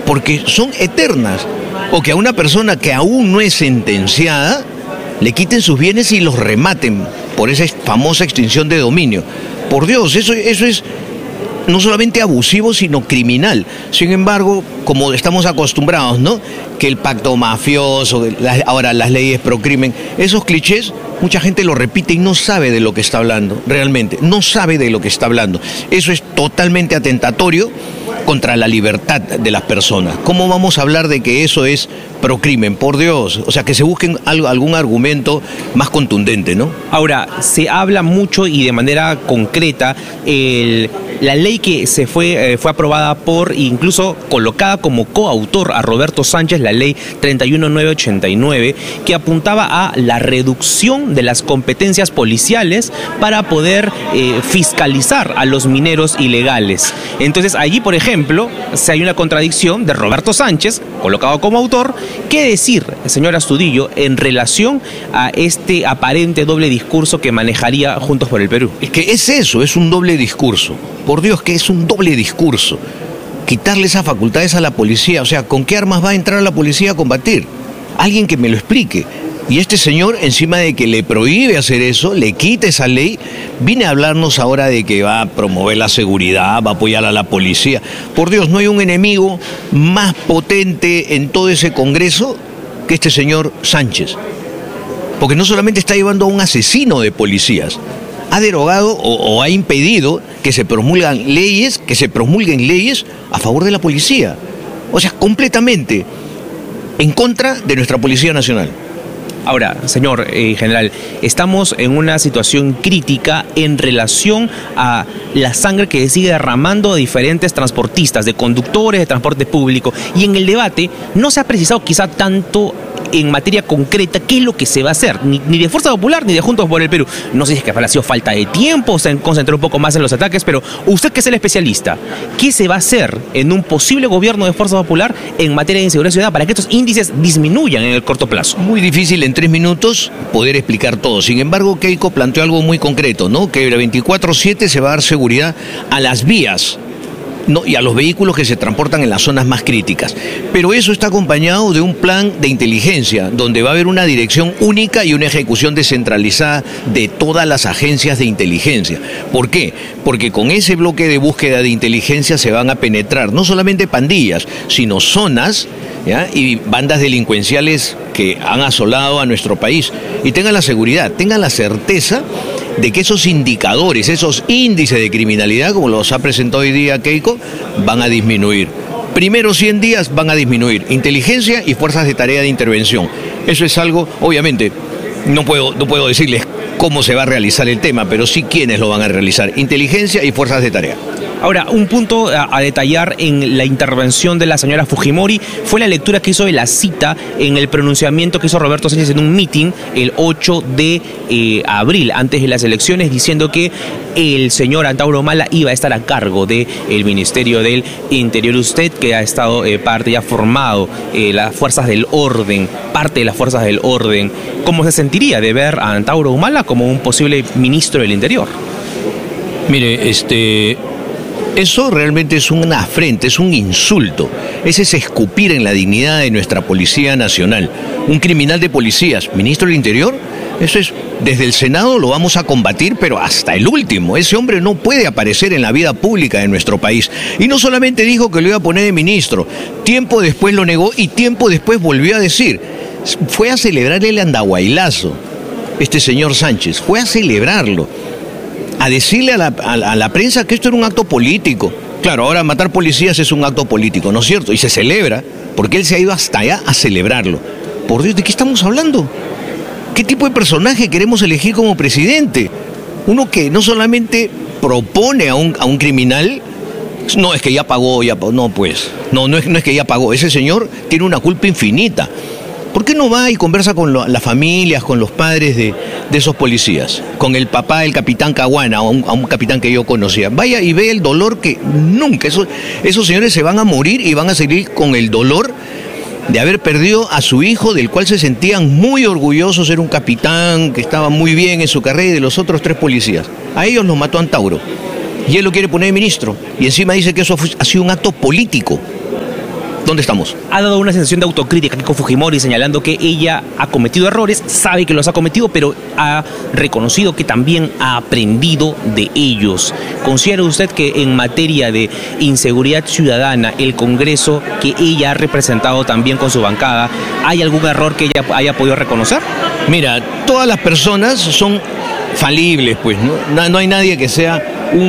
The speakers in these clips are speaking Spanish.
porque son eternas. O que a una persona que aún no es sentenciada le quiten sus bienes y los rematen por esa famosa extinción de dominio. Por Dios, eso es no solamente abusivo, sino criminal. Sin embargo, como estamos acostumbrados, ¿no? Que el pacto mafioso, ahora las leyes pro crimen, esos clichés, mucha gente lo repite y no sabe de lo que está hablando, realmente, no sabe de lo que está hablando. Eso es totalmente atentatorio contra la libertad de las personas. ¿Cómo vamos a hablar de que eso es procrimen? Por Dios, o sea, que se busquen algún argumento más contundente, ¿no? Ahora, se habla mucho y de manera concreta, la ley que fue aprobada por, incluso colocada como coautor a Roberto Sánchez, la ley 31989, que apuntaba a la reducción de las competencias policiales para poder fiscalizar a los mineros ilegales. Entonces, allí, por ejemplo, si hay una contradicción de Roberto Sánchez, colocado como autor, ¿qué decir, señor Astudillo, en relación a este aparente doble discurso que manejaría Juntos por el Perú? Es que es eso, es un doble discurso. Por Dios, que es un doble discurso. Quitarle esas facultades a la policía, o sea, ¿con qué armas va a entrar la policía a combatir? Alguien que me lo explique. Y este señor, encima de que le prohíbe hacer eso, le quita esa ley, viene a hablarnos ahora de que va a promover la seguridad, va a apoyar a la policía. Por Dios, no hay un enemigo más potente en todo ese Congreso que este señor Sánchez. Porque no solamente está llevando a un asesino de policías, ha derogado o ha impedido que se promulguen leyes a favor de la policía. O sea, completamente en contra de nuestra Policía Nacional. Ahora, señor general, estamos en una situación crítica en relación a la sangre que se sigue derramando de diferentes transportistas, de conductores de transporte público, y en el debate no se ha precisado quizá tanto en materia concreta qué es lo que se va a hacer, ni de Fuerza Popular ni de Juntos por el Perú. No sé si es que ha sido falta de tiempo, se concentró un poco más en los ataques, pero usted que es el especialista, ¿qué se va a hacer en un posible gobierno de Fuerza Popular en materia de inseguridad ciudadana para que estos índices disminuyan en el corto plazo? Muy difícil en 3 minutos poder explicar todo. Sin embargo, Keiko planteó algo muy concreto, ¿no? Que el 24/7 se va a dar seguridad a las vías, ¿no? Y a los vehículos que se transportan en las zonas más críticas. Pero eso está acompañado de un plan de inteligencia, donde va a haber una dirección única y una ejecución descentralizada de todas las agencias de inteligencia. ¿Por qué? Porque con ese bloque de búsqueda de inteligencia se van a penetrar no solamente pandillas, sino zonas, ¿ya? Y bandas delincuenciales que han asolado a nuestro país. Y tengan la seguridad, tengan la certeza de que esos indicadores, esos índices de criminalidad, como los ha presentado hoy día Keiko, van a disminuir. Primeros 100 días van a disminuir. Inteligencia y fuerzas de tarea de intervención. Eso es algo, obviamente, no puedo decirles cómo se va a realizar el tema, pero sí quiénes lo van a realizar. Inteligencia y fuerzas de tarea. Ahora, un punto a detallar en la intervención de la señora Fujimori fue la lectura que hizo de la cita en el pronunciamiento que hizo Roberto Sánchez en un meeting el 8 de abril, antes de las elecciones, diciendo que el señor Antauro Humala iba a estar a cargo del Ministerio del Interior. Usted, que ha estado parte y ha formado las fuerzas del orden, parte de las fuerzas del orden, ¿cómo se sentiría de ver a Antauro Humala como un posible ministro del Interior? Mire, eso realmente es una afrenta, es un insulto. Ese es escupir en la dignidad de nuestra Policía Nacional. Un criminal de policías, ministro del Interior, eso es, desde el Senado lo vamos a combatir, pero hasta el último. Ese hombre no puede aparecer en la vida pública de nuestro país. Y no solamente dijo que lo iba a poner de ministro, tiempo después lo negó y tiempo después volvió a decir. Fue a celebrar el andahuaylazo, este señor Sánchez, fue a celebrarlo, a decirle a la prensa que esto era un acto político. Claro, ahora matar policías es un acto político, ¿no es cierto? Y se celebra, porque él se ha ido hasta allá a celebrarlo. Por Dios, ¿de qué estamos hablando? ¿Qué tipo de personaje queremos elegir como presidente? Uno que no solamente propone a un criminal, no, es que ya pagó, no pues, no es que ya pagó, ese señor tiene una culpa infinita. ¿Por qué no va y conversa con las familias, con los padres de esos policías? Con el papá del capitán Caguana, a un capitán que yo conocía. Vaya y ve el dolor que nunca, esos señores se van a morir y van a seguir con el dolor de haber perdido a su hijo, del cual se sentían muy orgullosos, era un capitán que estaba muy bien en su carrera, y de los otros 3 policías. A ellos los mató Antauro. Y él lo quiere poner de ministro. Y encima dice que eso ha sido un acto político, ¿Dónde estamos? Ha dado una sensación de autocrítica Keiko Fujimori, señalando que ella ha cometido errores, sabe que los ha cometido, pero ha reconocido que también ha aprendido de ellos. ¿Considera usted que en materia de inseguridad ciudadana, el Congreso que ella ha representado también con su bancada, hay algún error que ella haya podido reconocer? Mira, todas las personas son falibles, pues, ¿no? No hay nadie que sea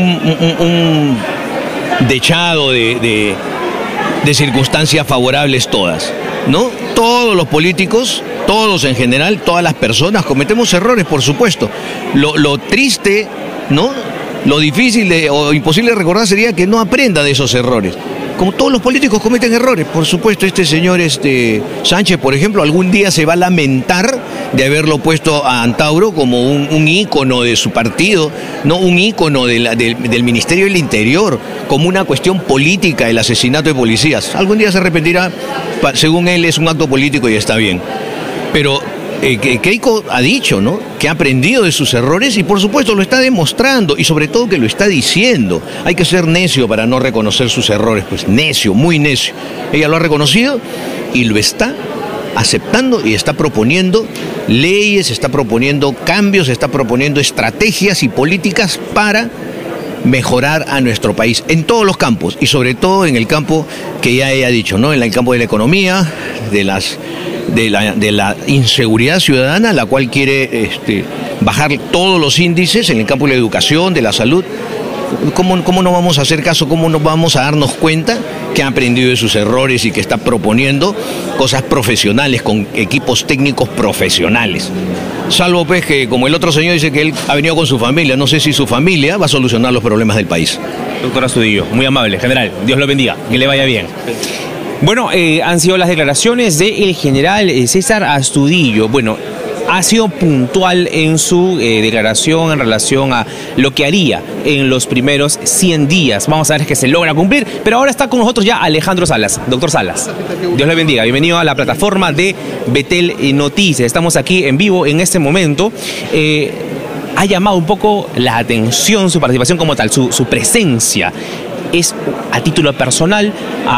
un dechado de circunstancias favorables todas, ¿no? Todos los políticos, todos en general, todas las personas cometemos errores, por supuesto. Lo triste, ¿no? Lo difícil o imposible de recordar sería que no aprenda de esos errores. Como todos los políticos cometen errores, por supuesto, este señor Sánchez, por ejemplo, algún día se va a lamentar de haberlo puesto a Antauro como un ícono de su partido, no un ícono del Ministerio del Interior, como una cuestión política el asesinato de policías. Algún día se arrepentirá, según él es un acto político y está bien. Pero Keiko ha dicho, ¿no?, que ha aprendido de sus errores y por supuesto lo está demostrando y sobre todo que lo está diciendo. Hay que ser necio para no reconocer sus errores, pues necio, muy necio. Ella lo ha reconocido y lo está aceptando y está proponiendo leyes, está proponiendo cambios, está proponiendo estrategias y políticas para mejorar a nuestro país en todos los campos y sobre todo en el campo que ya ella ha dicho, ¿no?, en el campo de la economía, de la inseguridad ciudadana, la cual quiere bajar todos los índices en el campo de la educación, de la salud. ¿Cómo no vamos a hacer caso? ¿Cómo no vamos a darnos cuenta que ha aprendido de sus errores y que está proponiendo cosas profesionales con equipos técnicos profesionales? Salvo pues que, como el otro señor dice que él ha venido con su familia, no sé si su familia va a solucionar los problemas del país. Doctor Astudillo, muy amable, general, Dios lo bendiga, que le vaya bien. Bueno, han sido las declaraciones del general César Astudillo. Bueno, ha sido puntual en su declaración en relación a lo que haría en los primeros 100 días. Vamos a ver que se logra cumplir, pero ahora está con nosotros ya Alejandro Salas. Doctor Salas, Dios le bendiga. Bienvenido a la plataforma de Betel Noticias. Estamos aquí en vivo en este momento. Ha llamado un poco la atención su participación como tal, su presencia. Es a título personal,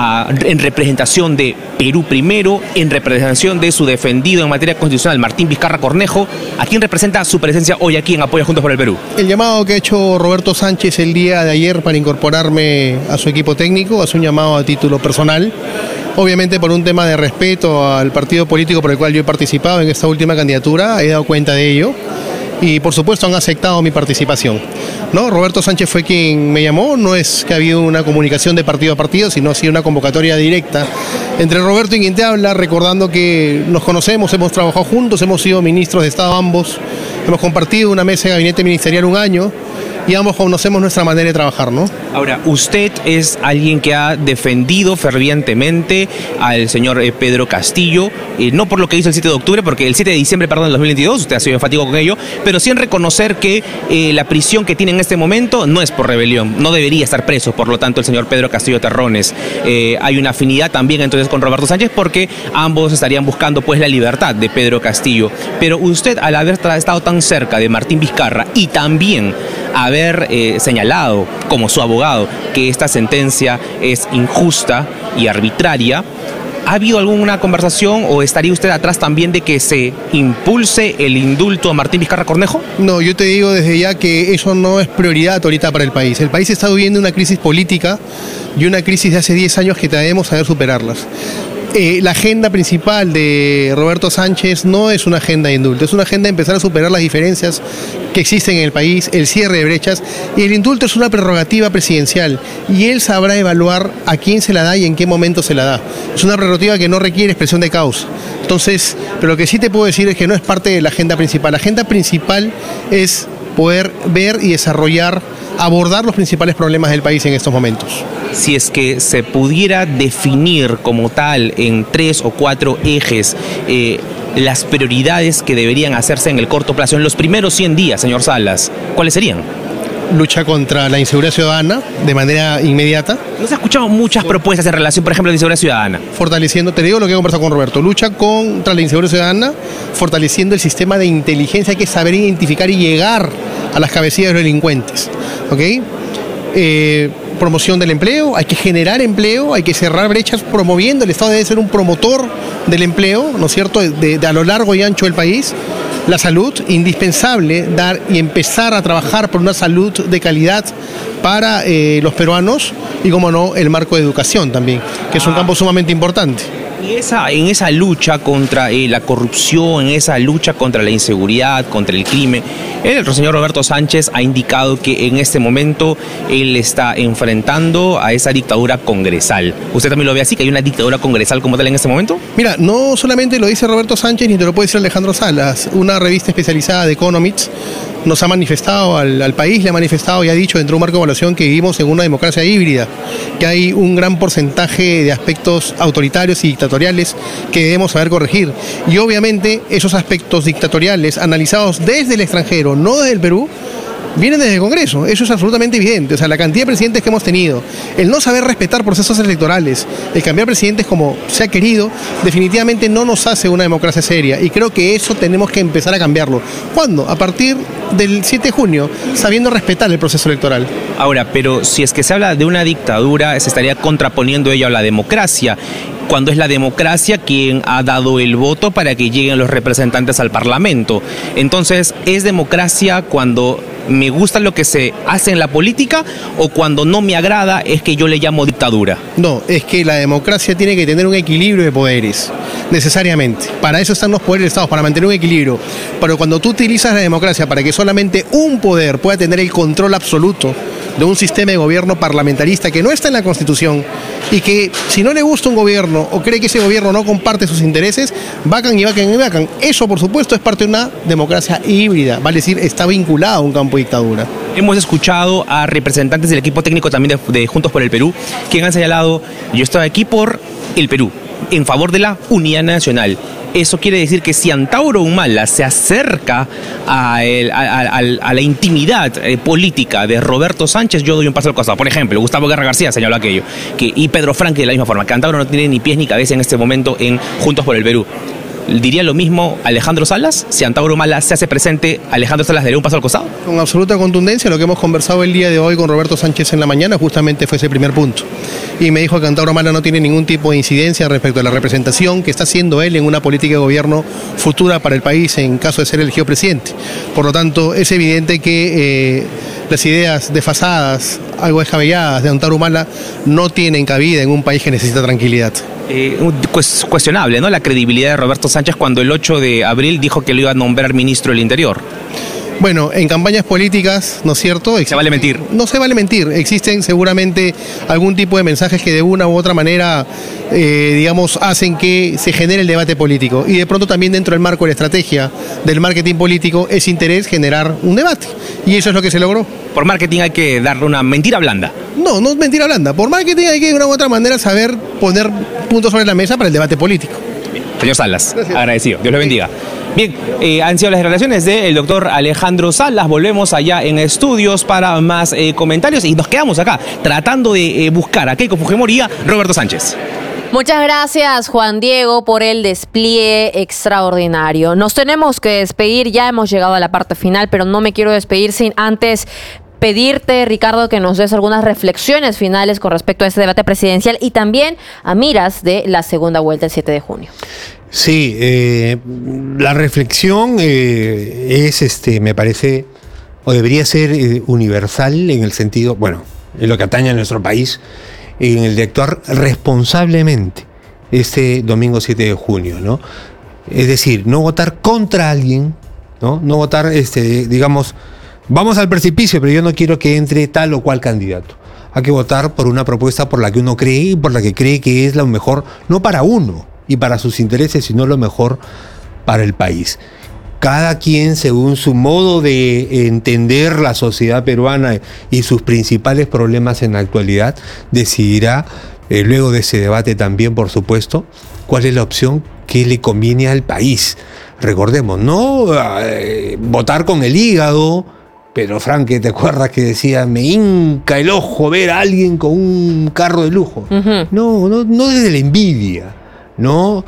en representación de Perú Primero, en representación de su defendido en materia constitucional, Martín Vizcarra Cornejo. ¿A quién representa su presencia hoy aquí en Apoya Juntos por el Perú? El llamado que ha hecho Roberto Sánchez el día de ayer para incorporarme a su equipo técnico hace un llamado a título personal. Obviamente por un tema de respeto al partido político por el cual yo he participado en esta última candidatura, he dado cuenta de ello. Y por supuesto han aceptado mi participación, ¿no? Roberto Sánchez fue quien me llamó, no es que ha habido una comunicación de partido a partido, sino ha sido una convocatoria directa entre Roberto y quien te habla, recordando que nos conocemos, hemos trabajado juntos, hemos sido ministros de Estado ambos, hemos compartido una mesa de gabinete ministerial un año y ambos conocemos nuestra manera de trabajar, ¿no? Ahora, usted es alguien que ha defendido fervientemente al señor Pedro Castillo, no por lo que hizo el 7 de octubre, porque el 7 de diciembre, perdón, del 2022, usted ha sido enfático con ello, pero sí en reconocer que la prisión que tiene en este momento no es por rebelión, no debería estar preso, por lo tanto, el señor Pedro Castillo Terrones. Hay una afinidad también entonces con Roberto Sánchez, porque ambos estarían buscando pues la libertad de Pedro Castillo. Pero usted, al haber estado tan cerca de Martín Vizcarra y también haber señalado como su abogado que esta sentencia es injusta y arbitraria, ¿ha habido alguna conversación o estaría usted atrás también de que se impulse el indulto a Martín Vizcarra Cornejo? No, yo te digo desde ya que eso no es prioridad ahorita para el país. El país está viviendo una crisis política y una crisis de hace 10 años que debemos saber superarlas. La agenda principal de Roberto Sánchez no es una agenda de indulto, es una agenda de empezar a superar las diferencias que existen en el país, el cierre de brechas, y el indulto es una prerrogativa presidencial y él sabrá evaluar a quién se la da y en qué momento se la da. Es una prerrogativa que no requiere expresión de causa. Entonces, pero lo que sí te puedo decir es que no es parte de la agenda principal. La agenda principal es poder ver y desarrollar, abordar los principales problemas del país en estos momentos. Si es que se pudiera definir como tal en 3 o 4 ejes las prioridades que deberían hacerse en el corto plazo, en los primeros 100 días, señor Salas, ¿cuáles serían? Lucha contra la inseguridad ciudadana de manera inmediata. No se han escuchado muchas propuestas en relación, por ejemplo, a la inseguridad ciudadana. Fortaleciendo, te digo lo que he conversado con Roberto, lucha contra la inseguridad ciudadana, fortaleciendo el sistema de inteligencia, hay que saber identificar y llegar a las cabecillas de los delincuentes, ¿ok? promoción del empleo, hay que generar empleo, hay que cerrar brechas promoviendo, el Estado debe ser un promotor del empleo, ¿no es cierto?, de a lo largo y ancho del país. La salud, indispensable dar y empezar a trabajar por una salud de calidad para los peruanos y, como no, el marco de educación también, que es un campo sumamente importante. Y en esa lucha contra la corrupción, en esa lucha contra la inseguridad, contra el crimen, el señor Roberto Sánchez ha indicado que en este momento él está enfrentando a esa dictadura congresal. ¿Usted también lo ve así, que hay una dictadura congresal como tal en este momento? Mira, no solamente lo dice Roberto Sánchez, ni te lo puede decir Alejandro Salas. Una revista especializada de Economics nos ha manifestado al país, le ha manifestado y ha dicho dentro de un marco de evaluación que vivimos en una democracia híbrida, que hay un gran porcentaje de aspectos autoritarios y dictatoriales que debemos saber corregir. Y obviamente esos aspectos dictatoriales analizados desde el extranjero, no desde el Perú, vienen desde el Congreso, eso es absolutamente evidente. O sea, la cantidad de presidentes que hemos tenido, el no saber respetar procesos electorales, el cambiar presidentes como se ha querido, definitivamente no nos hace una democracia seria. Y creo que eso tenemos que empezar a cambiarlo. ¿Cuándo? A partir del 7 de junio, sabiendo respetar el proceso electoral. Ahora, pero si es que se habla de una dictadura, se estaría contraponiendo ello a la democracia, cuando es la democracia quien ha dado el voto para que lleguen los representantes al Parlamento. Entonces, ¿es democracia cuando me gusta lo que se hace en la política o cuando no me agrada es que yo le llamo dictadura? No, es que la democracia tiene que tener un equilibrio de poderes, necesariamente. Para eso están los poderes del Estado, para mantener un equilibrio. Pero cuando tú utilizas la democracia para que solamente un poder pueda tener el control absoluto de un sistema de gobierno parlamentarista que no está en la Constitución y que si no le gusta un gobierno o cree que ese gobierno no comparte sus intereses, vacan y vacan y vacan. Eso, por supuesto, es parte de una democracia híbrida, vale decir, está vinculado a un campo de dictadura. Hemos escuchado a representantes del equipo técnico también de Juntos por el Perú, quien han señalado, yo estoy aquí por el Perú, en favor de la unidad nacional. Eso quiere decir que si Antauro Humala se acerca a la intimidad política de Roberto Sánchez, yo doy un paso al costado. Por ejemplo, Gustavo Guerra García señaló aquello, y Pedro Franque de la misma forma, que Antauro no tiene ni pies ni cabeza en este momento en Juntos por el Perú. ¿Diría lo mismo Alejandro Salas? Si Antauro Humala se hace presente, ¿Alejandro Salas daría un paso al costado? Con absoluta contundencia, lo que hemos conversado el día de hoy con Roberto Sánchez en la mañana justamente fue ese primer punto. Y me dijo que Antauro Humala no tiene ningún tipo de incidencia respecto a la representación que está haciendo él en una política de gobierno futura para el país en caso de ser elegido presidente. Por lo tanto, es evidente que las ideas desfasadas, algo descabelladas de Antauro Humala no tienen cabida en un país que necesita tranquilidad. Cuestionable, ¿no?, la credibilidad de Roberto Sánchez cuando el 8 de abril dijo que lo iba a nombrar ministro del Interior. Bueno, en campañas políticas, ¿no es cierto? Se vale mentir. No se vale mentir. Existen seguramente algún tipo de mensajes que de una u otra manera, digamos, hacen que se genere el debate político. Y de pronto también dentro del marco de la estrategia del marketing político es interés generar un debate. Y eso es lo que se logró. Por marketing hay que darle una mentira blanda. No, no es mentira blanda. Por marketing hay que de una u otra manera saber poner puntos sobre la mesa para el debate político. Bien. Señor Salas, gracias. Agradecido. Dios lo bendiga. Bien, han sido las declaraciones del doctor Alejandro Salas. Volvemos allá en estudios para más comentarios y nos quedamos acá tratando de buscar a Keiko Fujimori y a Roberto Sánchez. Muchas gracias, Juan Diego, por el despliegue extraordinario. Nos tenemos que despedir, ya hemos llegado a la parte final, pero no me quiero despedir sin antes pedirte, Ricardo, que nos des algunas reflexiones finales con respecto a este debate presidencial y también a miras de la segunda vuelta el 7 de junio. Sí, la reflexión es, me parece, o debería ser universal en el sentido, bueno, en lo que atañe a nuestro país, en el de actuar responsablemente este domingo 7 de junio, ¿no? Es decir, no votar contra alguien, ¿no? No votar, digamos, vamos al precipicio, pero yo no quiero que entre tal o cual candidato. Hay que votar por una propuesta por la que uno cree y por la que cree que es lo mejor, no para uno y para sus intereses, sino lo mejor para el país. Cada quien, según su modo de entender la sociedad peruana y sus principales problemas en la actualidad, decidirá, luego de ese debate también, por supuesto, cuál es la opción que le conviene al país. Recordemos, no votar con el hígado. Pedro Franque, ¿te acuerdas que decía, me hinca el ojo ver a alguien con un carro de lujo? Uh-huh. No desde la envidia, no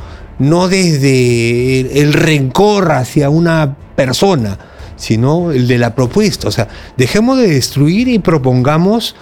desde el rencor hacia una persona, sino el de la propuesta. O sea, dejemos de destruir y propongamos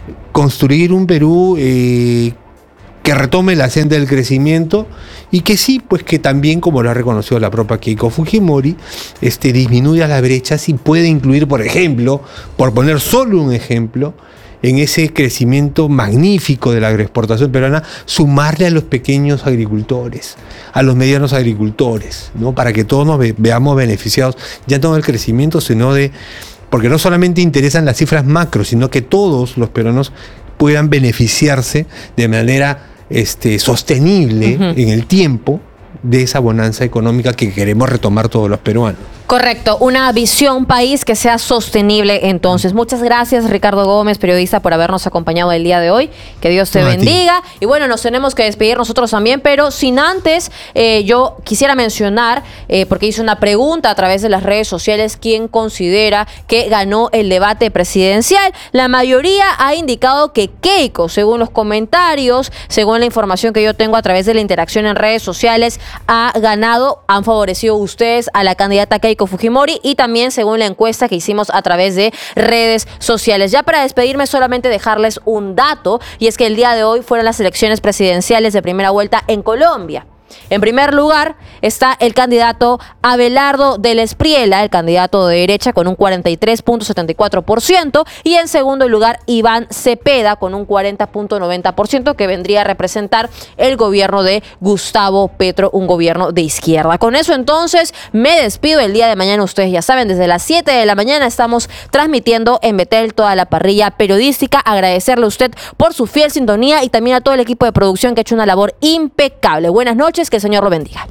construir un Perú que retome la senda del crecimiento y que sí, pues que también, como lo ha reconocido la propia Keiko Fujimori, disminuya las brechas y puede incluir, por ejemplo, por poner solo un ejemplo, en ese crecimiento magnífico de la agroexportación peruana, sumarle a los pequeños agricultores, a los medianos agricultores, ¿no? Para que todos nos veamos beneficiados, ya no del crecimiento, sino porque no solamente interesan las cifras macro, sino que todos los peruanos puedan beneficiarse de manera sostenible en el tiempo de esa bonanza económica que queremos retomar todos los peruanos. Correcto, una visión país que sea sostenible entonces. Muchas gracias, Ricardo Gómez, periodista, por habernos acompañado el día de hoy. Que Dios te bendiga. Y bueno, nos tenemos que despedir nosotros también, pero sin antes, yo quisiera mencionar, porque hice una pregunta a través de las redes sociales, ¿quién considera que ganó el debate presidencial? La mayoría ha indicado que Keiko, según los comentarios, según la información que yo tengo a través de la interacción en redes sociales, ha ganado, han favorecido ustedes a la candidata Keiko Fujimori y también según la encuesta que hicimos a través de redes sociales. Ya para despedirme, solamente dejarles un dato, y es que el día de hoy fueron las elecciones presidenciales de primera vuelta en Colombia. En primer lugar está el candidato Abelardo del Espriella, el candidato de derecha, con un 43.74%, y en segundo lugar Iván Cepeda con un 40.90%, que vendría a representar el gobierno de Gustavo Petro, un gobierno de izquierda. Con eso entonces me despido. El día de mañana, ustedes ya saben, desde las 7 de la mañana estamos transmitiendo en Betel toda la parrilla periodística. Agradecerle a usted por su fiel sintonía y también a todo el equipo de producción que ha hecho una labor impecable. Buenas noches. Que el Señor lo bendiga.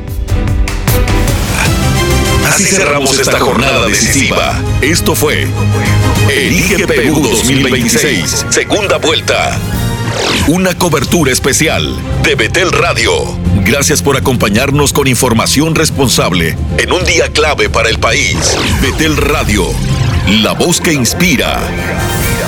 Así cerramos esta jornada decisiva. Esto fue Elige Perú 2026, segunda vuelta. Una cobertura especial de Betel Radio. Gracias por acompañarnos con información responsable en un día clave para el país. Betel Radio, la voz que inspira.